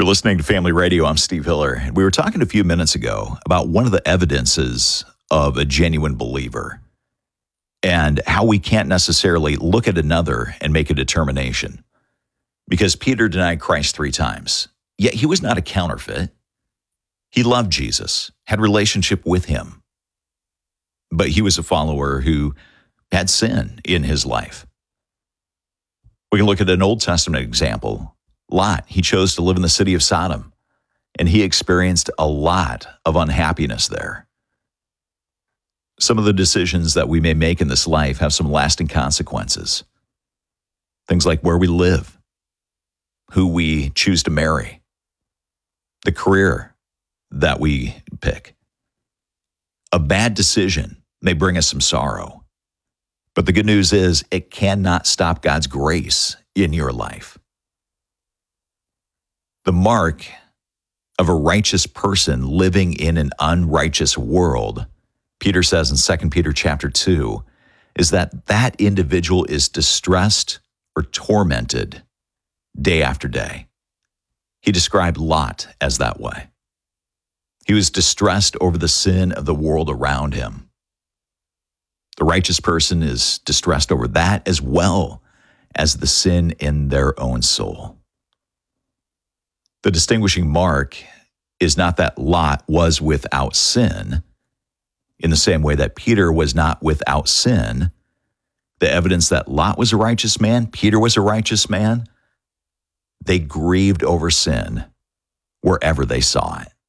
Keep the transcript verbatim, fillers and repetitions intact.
You're listening to Family Radio. I'm Steve Hiller. And we were talking a few minutes ago about one of the evidences of a genuine believer and how we can't necessarily look at another and make a determination. Because Peter denied Christ three times, yet he was not a counterfeit. He loved Jesus, had relationship with him, but he was a follower who had sin in his life. We can look at an Old Testament example. Lot, he chose to live in the city of Sodom, and he experienced a lot of unhappiness there. Some of the decisions that we may make in this life have some lasting consequences. Things like where we live, who we choose to marry, the career that we pick. A bad decision may bring us some sorrow, but the good news is it cannot stop God's grace in your life. The mark of a righteous person living in an unrighteous world, Peter says in Second Peter chapter two, is that that individual is distressed or tormented day after day. He described Lot as that way. He was distressed over the sin of the world around him. The righteous person is distressed over that as well as the sin in their own soul. The distinguishing mark is not that Lot was without sin, in the same way that Peter was not without sin. The evidence that Lot was a righteous man, Peter was a righteous man, they grieved over sin wherever they saw it.